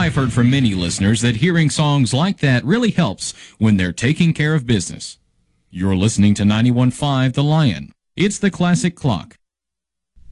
I've heard from many listeners that hearing songs like that really helps when they're taking care of business. You're listening to 91.5 The Lion. It's the Classic Clock.